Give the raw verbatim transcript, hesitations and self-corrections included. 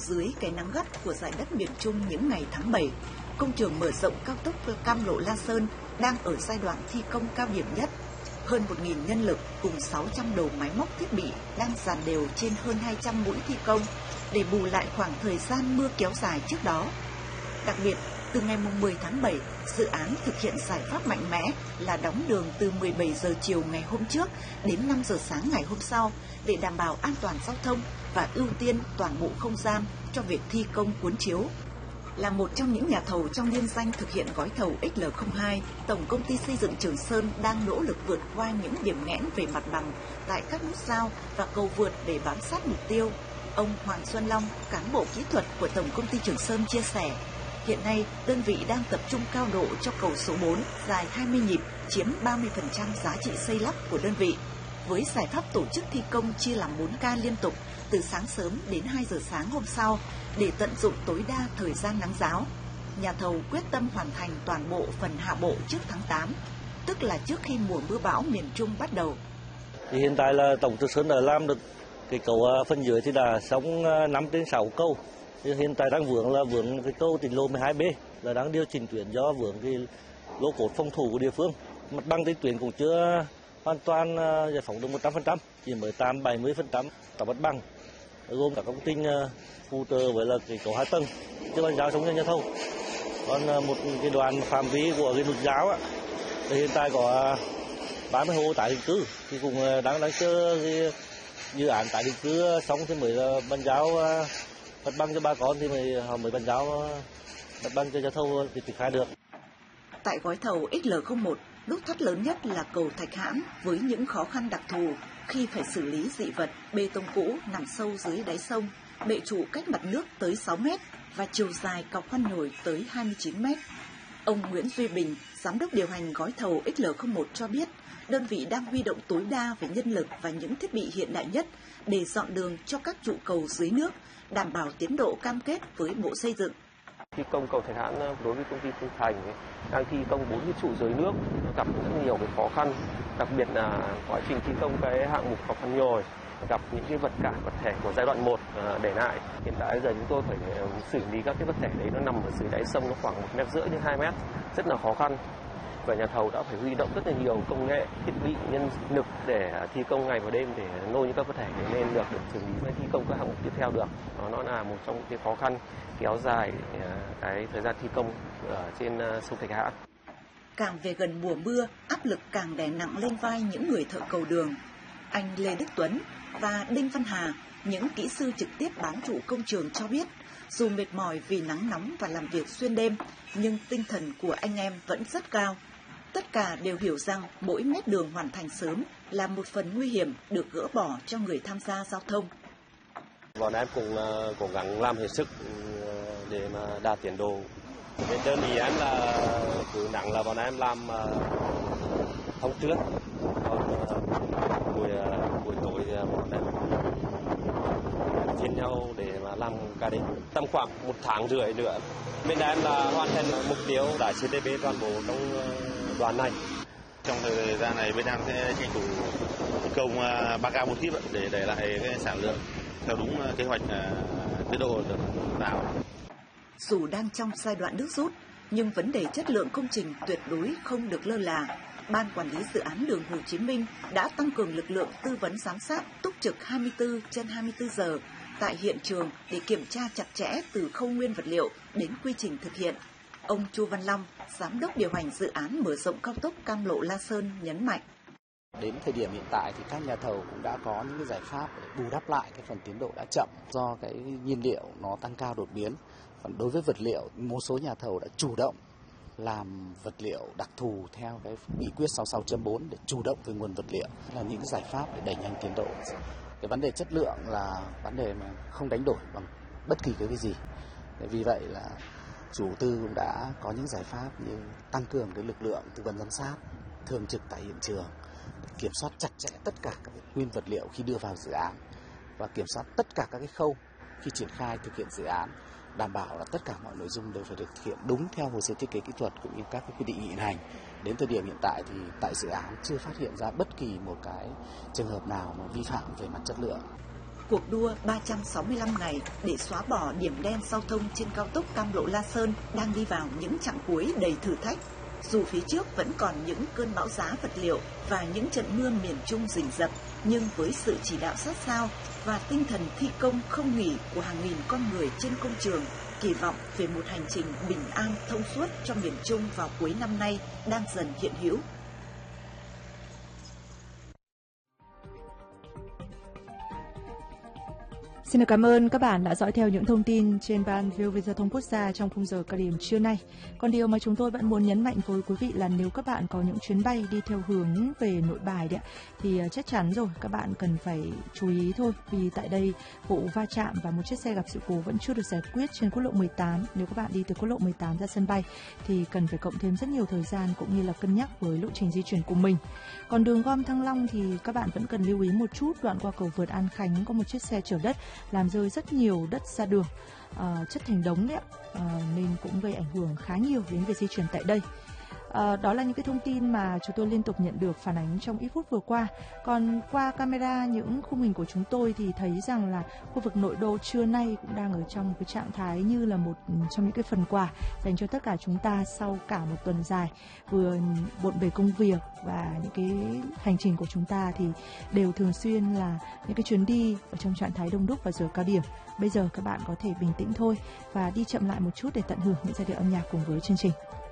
dưới cái nắng gắt của dải đất miền Trung những ngày tháng bảy, công trường mở rộng cao tốc Cam Lộ La Sơn đang ở giai đoạn thi công cao điểm nhất. Hơn một nghìn nhân lực cùng sáu trăm đầu máy móc thiết bị đang dàn đều trên hơn hai trăm mũi thi công để bù lại khoảng thời gian mưa kéo dài trước đó. Đặc biệt, từ ngày mười tháng bảy, dự án thực hiện giải pháp mạnh mẽ là đóng đường từ mười bảy giờ chiều ngày hôm trước đến năm giờ sáng ngày hôm sau để đảm bảo an toàn giao thông và ưu tiên toàn bộ không gian cho việc thi công cuốn chiếu. Là một trong những nhà thầu trong liên danh thực hiện gói thầu X L không hai, Tổng Công ty Xây dựng Trường Sơn đang nỗ lực vượt qua những điểm nghẽn về mặt bằng tại các nút giao và cầu vượt để bám sát mục tiêu. Ông Hoàng Xuân Long, cán bộ kỹ thuật của Tổng Công ty Trường Sơn chia sẻ, hiện nay đơn vị đang tập trung cao độ cho cầu số bốn dài hai mươi nhịp, chiếm ba mươi phần trăm giá trị xây lắp của đơn vị. Với giải pháp tổ chức thi công chia làm bốn ca liên tục từ sáng sớm đến hai giờ sáng hôm sau để tận dụng tối đa thời gian nắng ráo, nhà thầu quyết tâm hoàn thành toàn bộ phần hạ bộ trước tháng tám, tức là trước khi mùa mưa bão miền Trung bắt đầu. Thì hiện tại là Tổng Trường Sơn đã làm được cái cầu phần dưới thì đã xong năm đến sáu câu. Thì hiện tại đang vướng là vướng cái câu tỉnh lộ mười hai B là đang điều chỉnh tuyến do vướng cái lô cốt phòng thủ của địa phương. Mặt bằng trên tuyến cũng chưa hoàn toàn giải phóng được một trăm phần trăm, chỉ mới tạm bảy mươi phần trăm tổng mặt bằng, gồm cả công trình phụ trợ với là cái cầu hai tầng chưa bàn giao xong cho nhà thầu. Còn một cái đoạn phạm vi của cái nút giáo á, thì hiện tại có ba mươi hộ tái định cư thì cũng đang đang chờ cái dự án tái định cư xong thì mới bàn giao mặt bằng cho bà con thì mới họ mới bàn giao mặt bằng cho nhà thầu thì triển khai được. Tại gói thầu X L không một, nút thắt lớn nhất là cầu Thạch Hãn với những khó khăn đặc thù khi phải xử lý dị vật bê tông cũ nằm sâu dưới đáy sông, bệ trụ cách mặt nước tới sáu mét và chiều dài cọc khoan nhồi tới hai mươi chín mét. Ông Nguyễn Duy Bình, giám đốc điều hành gói thầu X L không một cho biết, đơn vị đang huy động tối đa về nhân lực và những thiết bị hiện đại nhất để dọn đường cho các trụ cầu dưới nước, đảm bảo tiến độ cam kết với Bộ Xây dựng. Thi công cầu Thạch Hãn đối với công ty Phương Thành đang thi công bốn cái trụ dưới nước, gặp rất nhiều cái khó khăn, đặc biệt là quá trình thi công cái hạng mục cọc khoan nhồi gặp những cái vật cản vật thể của giai đoạn một để lại. Hiện tại bây giờ chúng tôi phải xử lý các cái vật thể đấy, nó nằm ở dưới đáy sông, nó khoảng một mét rưỡi đến hai mét, rất là khó khăn. Và nhà thầu đã phải huy động rất là nhiều công nghệ, thiết bị, nhân lực để thi công ngày và đêm để nôi những các vật thể để lên được được xử lý và thi công các hạng mục tiếp theo được. Đó, nó là một trong những cái khó khăn kéo dài cái thời gian thi công ở trên sông Thạch Hãn. Càng về gần mùa mưa, áp lực càng đè nặng lên vai những người thợ cầu đường. Anh Lê Đức Tuấn và Đinh Văn Hà, những kỹ sư trực tiếp bám trụ công trường cho biết, dù mệt mỏi vì nắng nóng và làm việc xuyên đêm, nhưng tinh thần của anh em vẫn rất cao. Tất cả đều hiểu rằng mỗi mét đường hoàn thành sớm là một phần nguy hiểm được gỡ bỏ cho người tham gia giao thông. Bọn em cũng cố gắng làm hết sức để mà đạt tiến độ. Bên đơn vị em là cứ nặng là bọn em làm thông trước, còn buổi buổi tối thì bọn em chia nhau để mà làm cả đêm. Tầm khoảng một tháng rưỡi nữa, bên em là hoàn thành mục tiêu đã xê tê pê toàn bộ trong đoàn này. Trong thời gian này bên em sẽ tranh thủ thi công ba ca một kíp để để lại cái sản lượng theo đúng kế hoạch tiến độ được tạo. Dù đang trong giai đoạn nước rút, nhưng vấn đề chất lượng công trình tuyệt đối không được lơ là. Ban quản lý dự án đường Hồ Chí Minh đã tăng cường lực lượng tư vấn giám sát túc trực hai mươi tư trên hai mươi tư giờ tại hiện trường để kiểm tra chặt chẽ từ khâu nguyên vật liệu đến quy trình thực hiện. Ông Chu Văn Long, giám đốc điều hành dự án mở rộng cao tốc Cam Lộ La Sơn nhấn mạnh. Đến thời điểm hiện tại thì các nhà thầu cũng đã có những cái giải pháp để bù đắp lại cái phần tiến độ đã chậm do cái nhiên liệu nó tăng cao đột biến. Còn đối với vật liệu, một số nhà thầu đã chủ động làm vật liệu đặc thù theo cái nghị quyết sáu mươi sáu chấm bốn để chủ động về nguồn vật liệu, là những cái giải pháp để đẩy nhanh tiến độ. Cái vấn đề chất lượng là vấn đề mà không đánh đổi bằng bất kỳ cái gì. Vì vậy là chủ tư cũng đã có những giải pháp như tăng cường cái lực lượng tư vấn giám sát thường trực tại hiện trường, kiểm soát chặt chẽ tất cả các nguyên vật liệu khi đưa vào dự án và kiểm soát tất cả các cái khâu khi triển khai thực hiện dự án, đảm bảo là tất cả mọi nội dung đều phải được thực hiện đúng theo hồ sơ thiết kế kỹ thuật cũng như các cái quy định hiện hành. Đến thời điểm hiện tại thì tại dự án chưa phát hiện ra bất kỳ một cái trường hợp nào mà vi phạm về mặt chất lượng. Cuộc đua ba trăm sáu mươi lăm ngày để xóa bỏ điểm đen giao thông trên cao tốc Cam Lộ La Sơn đang đi vào những chặng cuối đầy thử thách. Dù phía trước vẫn còn những cơn bão giá vật liệu và những trận mưa miền Trung rình rập, nhưng với sự chỉ đạo sát sao và tinh thần thi công không nghỉ của hàng nghìn con người trên công trường, kỳ vọng về một hành trình bình an thông suốt cho miền Trung vào cuối năm nay đang dần hiện hữu. Xin được cảm ơn các bạn đã dõi theo những thông tin trên ban vê o vê Giao thông Quốc gia trong khung giờ cao điểm trưa nay. Còn điều mà chúng tôi vẫn muốn nhấn mạnh với quý vị là nếu các bạn có những chuyến bay đi theo hướng về Nội Bài đấy, thì chắc chắn rồi các bạn cần phải chú ý thôi. Vì tại đây vụ va chạm và một chiếc xe gặp sự cố vẫn chưa được giải quyết trên quốc lộ mười tám. Nếu các bạn đi từ quốc lộ mười tám ra sân bay thì cần phải cộng thêm rất nhiều thời gian cũng như là cân nhắc với lộ trình di chuyển của mình. Còn đường gom Thăng Long thì các bạn vẫn cần lưu ý một chút, đoạn qua cầu vượt An Khánh có một chiếc xe chở đất làm rơi rất nhiều đất ra đường, uh, chất thành đống đấy ạ, uh, nên cũng gây ảnh hưởng khá nhiều đến việc di chuyển tại đây. Uh, đó là những cái thông tin mà chúng tôi liên tục nhận được phản ánh trong ít phút vừa qua. Còn qua camera những khung hình của chúng tôi thì thấy rằng là khu vực nội đô trưa nay cũng đang ở trong cái trạng thái như là một trong những cái phần quà dành cho tất cả chúng ta sau cả một tuần dài vừa bộn bề công việc, và những cái hành trình của chúng ta thì đều thường xuyên là những cái chuyến đi ở trong trạng thái đông đúc và giờ cao điểm. Bây giờ các bạn có thể bình tĩnh thôi và đi chậm lại một chút để tận hưởng những giai điệu âm nhạc cùng với chương trình.